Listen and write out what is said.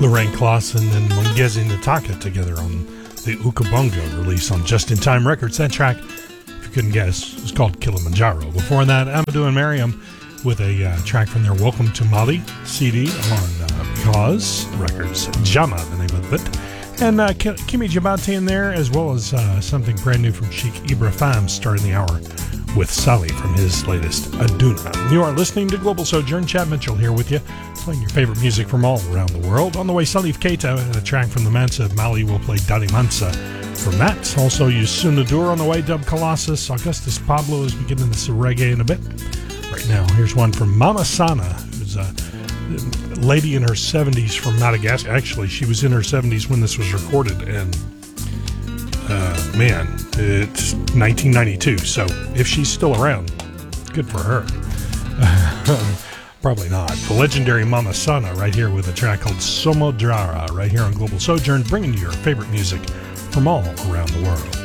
Lorraine Clausen and Mungezi Nataka together on the Ukabongo release on Just in Time Records. That track, if you couldn't guess, is called Kilimanjaro. Before that, Amadou and Mariam with a track from their Welcome to Mali CD on Because Records. Jama, the name of it. And Kimi Jabati in there, as well as something brand new from Sheikh Ibrahim starting the hour with Sally from his latest Aduna. You are listening to Global Sojourn. Chad Mitchell here with you, playing your favorite music from all around the world. On the way, Salif Keita and a track from the Mansa of Mali will play Dali Mansa from that. Also, Youssou N'Dour on the way, Dub Colossus. Augustus Pablo is beginning this reggae in a bit. Right now, here's one from Mama Sana, who's a lady in her 70s from Madagascar. Actually, she was in her 70s when this was recorded, and man, it's 1992, so if she's still around, good for her. Probably not. The legendary Mama Sana right here with a track called Somodrara right here on Global Sojourn, bringing you your favorite music from all around the world.